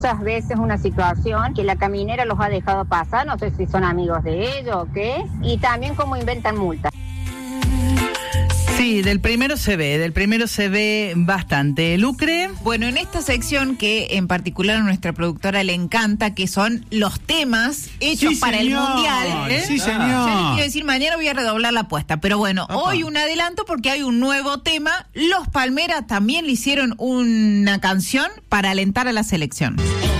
Muchas veces una situación que la caminera los ha dejado pasar, no sé si son amigos de ellos o qué, y también cómo inventan multas. Sí, del primero se ve bastante. Lucre. Bueno, en esta sección que en particular a nuestra productora le encanta, que son los temas hechos para el Mundial. Sí, señor. Yo les quiero decir, mañana voy a redoblar la apuesta, pero bueno, hoy un adelanto porque hay un nuevo tema. Los Palmeras también le hicieron una canción para alentar a la selección.